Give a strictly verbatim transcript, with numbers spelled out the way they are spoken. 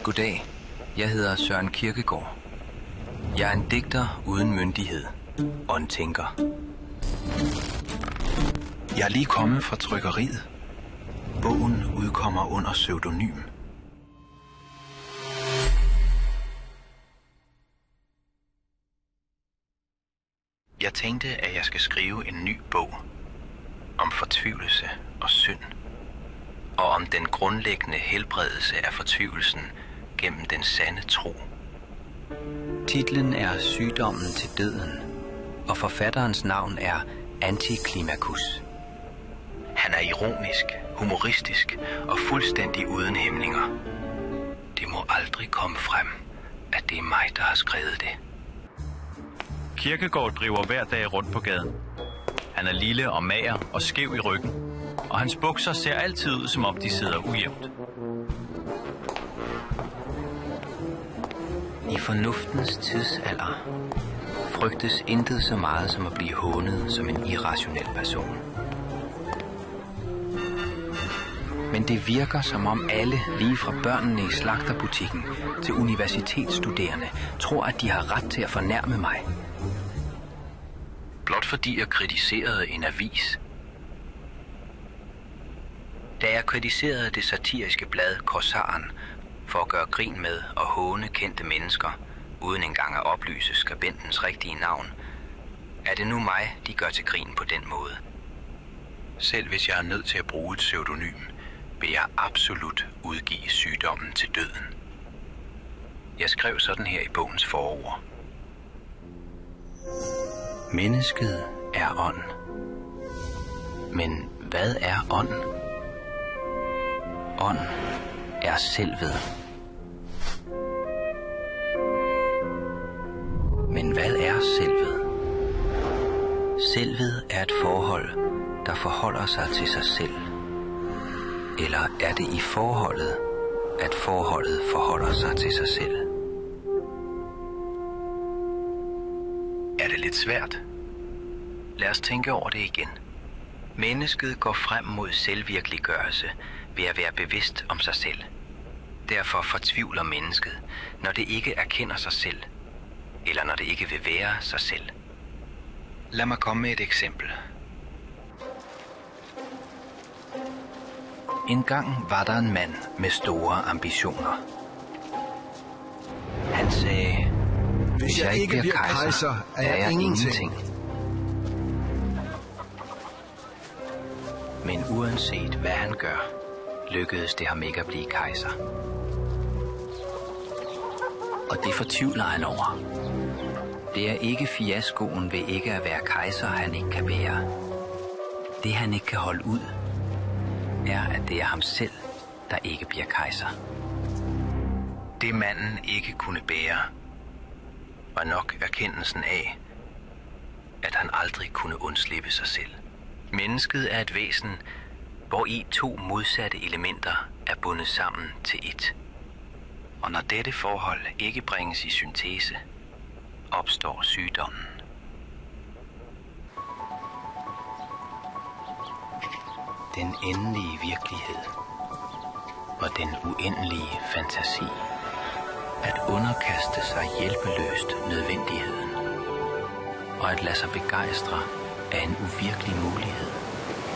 Goddag, jeg hedder Søren Kierkegaard. Jeg er en digter uden myndighed og en tænker. Jeg er lige kommet fra trykkeriet. Bogen udkommer under pseudonym. Jeg tænkte, at jeg skal skrive en ny bog om fortvivlelse og synd, og om den grundlæggende helbredelse af fortvivlelsen gennem den sande tro. Titlen er Sygdommen til døden, og forfatterens navn er Antiklimacus. Han er ironisk, humoristisk og fuldstændig uden hæmninger. Det må aldrig komme frem, at det er mig, der har skrevet det. Kierkegaard driver hver dag rundt på gaden. Han er lille og mager og skæv i ryggen, og hans bukser ser altid ud, som om de sidder ujævnt. I fornuftens tidsalder frygtes intet så meget som at blive hånet som en irrationel person. Men det virker som om alle, lige fra børnene i slagterbutikken til universitetsstuderende, tror, at de har ret til at fornærme mig. Blot fordi jeg kritiserede en avis. Da jeg kritiserede det satiriske blad Korsaren for at gøre grin med og håne kendte mennesker, uden engang at oplyse skribentens rigtige navn, er det nu mig, de gør til grin på den måde. Selv hvis jeg er nødt til at bruge et pseudonym, vil jeg absolut udgive Sygdommen til døden. Jeg skrev sådan her i bogens forord. Mennesket er ånd. Men hvad er ånd? Ånd er selvet. Men hvad er selvet? Selvet er et forhold, der forholder sig til sig selv. Eller er det i forholdet, at forholdet forholder sig til sig selv? Er det lidt svært? Lad os tænke over det igen. Mennesket går frem mod selvvirkeliggørelse ved at være bevidst om sig selv. Derfor fortvivler mennesket, når det ikke erkender sig selv, eller når det ikke vil være sig selv. Lad mig komme med et eksempel. En gang var der en mand med store ambitioner. Han sagde, hvis jeg ikke bliver kejser, er jeg ingenting. Men uanset hvad han gør, lykkedes det ham ikke at blive kejser. Og det fortvivler han over. Det er ikke fiaskoen ved ikke at være kejser, han ikke kan bære. Det han ikke kan holde ud, er, at det er ham selv, der ikke bliver kejser. Det manden ikke kunne bære, var nok erkendelsen af, at han aldrig kunne undslippe sig selv. Mennesket er et væsen, hvor i to modsatte elementer er bundet sammen til et. Og når dette forhold ikke bringes i syntese, opstår sygdommen. Den endelige virkelighed og den uendelige fantasi. At underkaste sig hjælpeløst nødvendigheden og at lade sig begejstre af en uvirkelig mulighed.